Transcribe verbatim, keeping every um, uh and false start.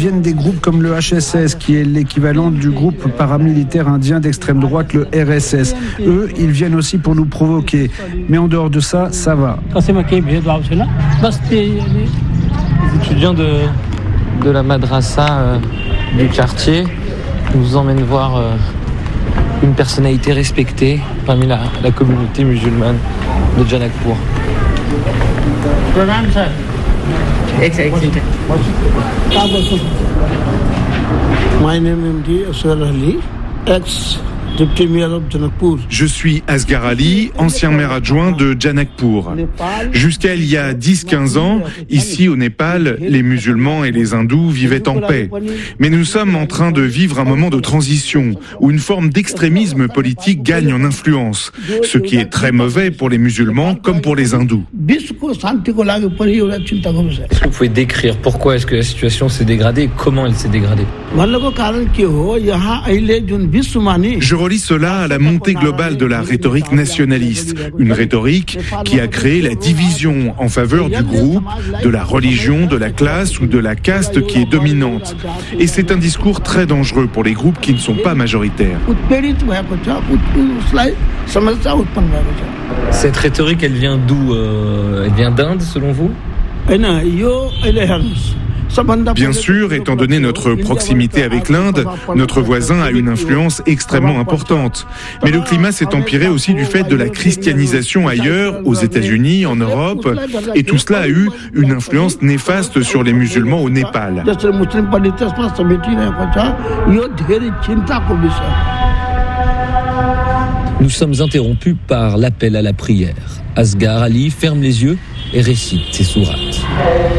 viennent des groupes comme le H S S, qui est l'équivalent du groupe paramilitaire indien d'extrême droite, le R S S. Eux, ils viennent aussi pour nous provoquer. Mais en dehors de ça, ça va. Les étudiants de, de la madrasa euh, du quartier nous emmènent voir euh, une personnalité respectée parmi la, la communauté musulmane de Janakpur. My name is M D Asghar Ali, ex Deputy Mayor of Janakpur. Je suis Asghar Ali, ancien maire adjoint de Janakpur. Jusqu'à il y a dix à quinze ans, ici au Népal, les musulmans et les hindous vivaient en paix. Mais nous sommes en train de vivre un moment de transition où une forme d'extrémisme politique gagne en influence, ce qui est très mauvais pour les musulmans comme pour les hindous. Est-ce que vous pouvez décrire pourquoi est-ce que la situation s'est dégradée et comment elle s'est dégradée? Je relie cela à la montée globale de la rhétorique nationaliste, une rhétorique qui a créé la division en faveur du groupe, de la religion, de la classe ou de la caste qui est dominante. Et c'est un discours très dangereux pour les groupes qui ne sont pas majoritaires. Cette rhétorique, elle vient d'où? euh, Elle vient d'Inde, selon vous? Bien sûr, étant donné notre proximité avec l'Inde, notre voisin a une influence extrêmement importante. Mais le climat s'est empiré aussi du fait de la christianisation ailleurs, aux États-Unis, en Europe, et tout cela a eu une influence néfaste sur les musulmans au Népal. Nous sommes interrompus par l'appel à la prière. Asghar Ali ferme les yeux et récite ses sourates.